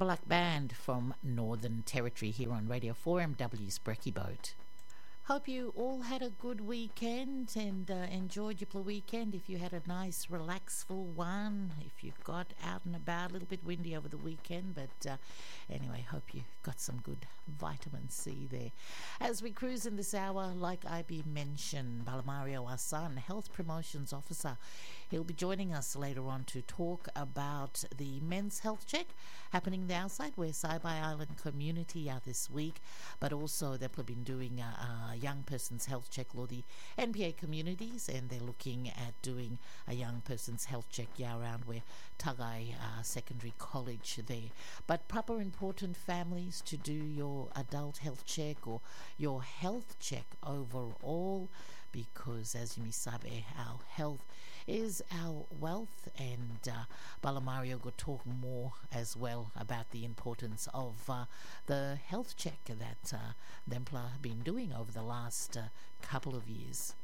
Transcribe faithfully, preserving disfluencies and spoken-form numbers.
Tabalak Band from Northern Territory here on Radio four M W's Brekkie Boat. Hope you all had a good weekend and uh, enjoyed your weekend. If you had a nice, relaxful one, if you got out and about, a little bit windy over the weekend, but uh, anyway, hope you got some good vitamin C there. As we cruise in this hour, like I B mentioned, Balamario Asan, Health Promotions Officer, he'll be joining us later on to talk about the Men's Health Check happening there outside where Saibai Island community are this week, but also they've been doing a, a young person's health check or the N P A communities, and they're looking at doing a young person's health check year round where Tagai uh, Secondary College there. But proper important families to do your adult health check or your health check overall, because as you misabe, our health is our wealth, and uh, Balamario will talk more as well about the importance of uh, the health check that uh, Dempla have been doing over the last uh, couple of years.